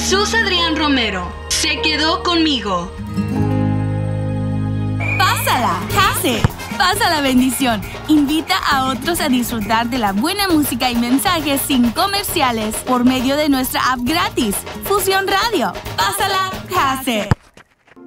Jesús Adrián Romero se quedó conmigo. Pásala, case. Pasa la bendición. Invita a otros a disfrutar de la buena música y mensajes sin comerciales por medio de nuestra app gratis, Fusión Radio. Pásala, case.